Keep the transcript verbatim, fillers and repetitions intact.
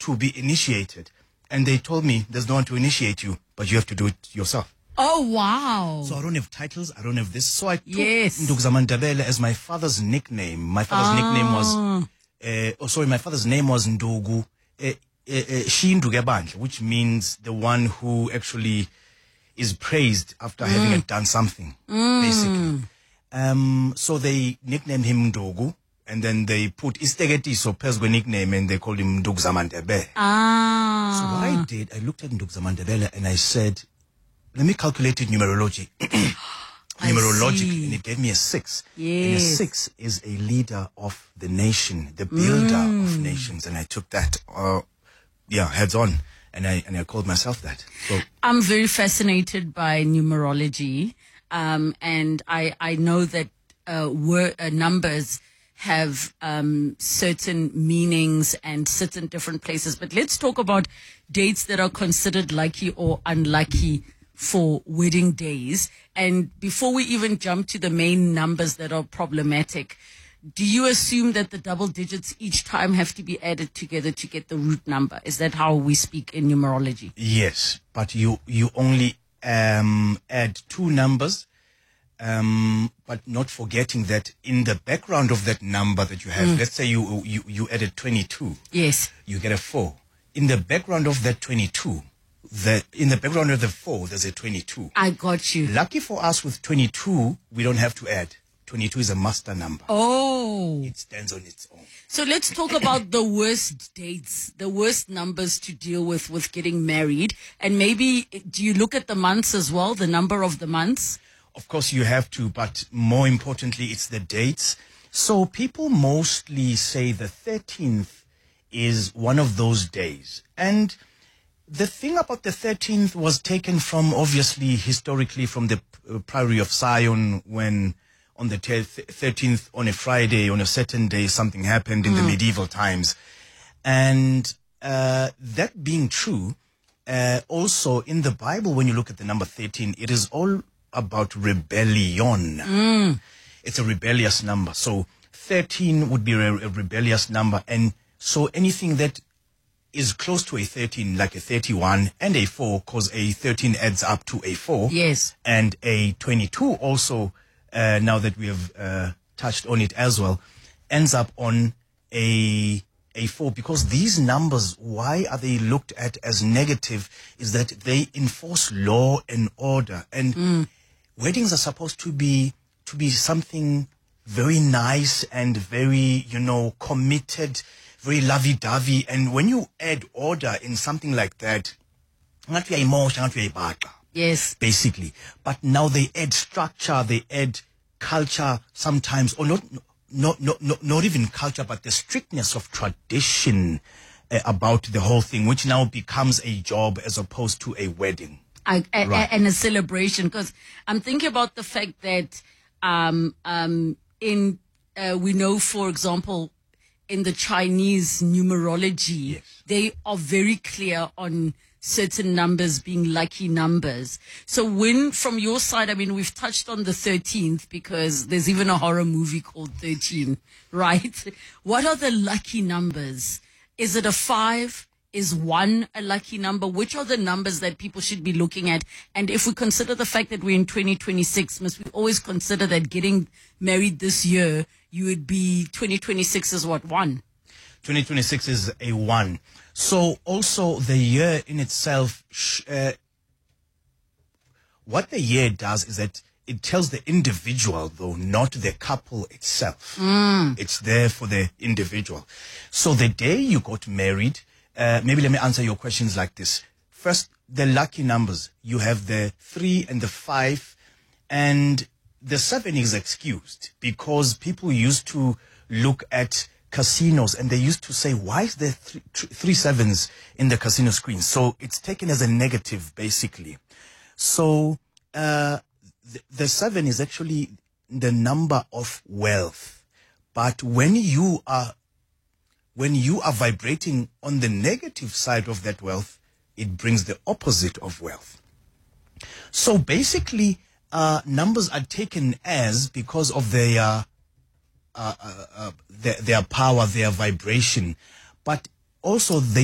to be initiated. And they told me, there's no one to initiate you, but you have to do it yourself. Oh, wow. So I don't have titles, I don't have this. So I took Yes. Nduguzamandebele as my father's nickname. My father's Ah. nickname was, uh, oh sorry, my father's name was Ndugu uh, uh, uh, Shindugebandla, which means the one who actually is praised after mm. having done something, mm. basically. Um, so they nicknamed him Ndugu, and then they put Istegetiso Pezgo nickname, and they called him Nduguzamandebele. Ah. So what I did, I looked at Nduguzamandebele and I said, let me calculate it numerology. Numerologically, and it gave me a six. Yes. And a six is a leader of the nation, the builder mm. of nations, and I took that, uh, yeah, heads on, and I and I called myself that. So I'm very fascinated by numerology, um, and I I know that uh, word, uh, numbers have um, certain meanings and sit in different places. But let's talk about dates that are considered lucky or unlucky for wedding days. And before we even jump to the main numbers that are problematic, do you assume that the double digits each time have to be added together to get the root number? Is that how we speak in numerology? yes, but you you only um, add two numbers, um, but not forgetting that in the background of that number that you have, mm. let's say you you you added twenty-two. Yes, you get a four. In the background of that twenty-two. The, in the background of the four, there's a twenty-two. I got you. Lucky for us with twenty-two, we don't have to add. twenty-two is a master number. Oh. It stands on its own. So let's talk about the worst dates, the worst numbers to deal with with getting married. And maybe, do you look at the months as well, the number of the months? Of course you have to, but more importantly, it's the dates. So people mostly say the thirteenth is one of those days. And the thing about the thirteenth was taken from, obviously, historically, from the uh, Priory of Sion, when on the thirteenth, on a Friday, on a certain day, something happened in mm. the medieval times. And uh, that being true, uh, also in the Bible, when you look at the number thirteen, it is all about rebellion. Mm. It's a rebellious number. So thirteen would be a, a rebellious number. And so anything that is close to a thirteen, like a thirty-one and a four, because a thirteen adds up to a four. Yes. And a twenty-two also, uh, now that we have uh, touched on it as well, ends up on a a four. Because these numbers, why are they looked at as negative, is that they enforce law and order. And mm. weddings are supposed to be to be something very nice and very, you know, committed, very lovey-dovey. And when you add order in something like that, not your emotion, not your baka. Yes. Basically. But now they add structure, they add culture sometimes, or not, not, not, not, not even culture, but the strictness of tradition uh, about the whole thing, which now becomes a job as opposed to a wedding. I, a, right. And a celebration. Because I'm thinking about the fact that um, um, in uh, we know, for example, in the Chinese numerology, yes. they are very clear on certain numbers being lucky numbers. So when, from your side, I mean, we've touched on the thirteenth because there's even a horror movie called thirteen, right? What are the lucky numbers? Is it a five? Is one a lucky number? Which are the numbers that people should be looking at? And if we consider the fact that we're in twenty twenty-six, must we always consider that getting married this year, you would be twenty twenty-six is what, one? twenty twenty-six is a one. So also the year in itself, uh, what the year does is that it tells the individual, though, not the couple itself. Mm. It's there for the individual. So the day you got married, uh, maybe let me answer your questions like this. First, the lucky numbers. You have the three and the five, and the seven is excused because people used to look at casinos and they used to say, why is there three, three sevens in the casino screen? So it's taken as a negative, basically. So uh, the, the seven is actually the number of wealth. But when you are when you are vibrating on the negative side of that wealth, it brings the opposite of wealth. So basically, uh, numbers are taken as because of their uh, uh, uh, their, their power, their vibration, but also they